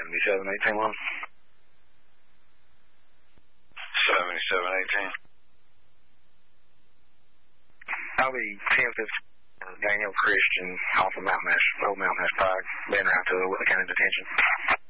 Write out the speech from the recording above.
7718 7718. I'll be 10-15 Daniel Christian off of Old Mountain Nash Pike, being around to the County Detention.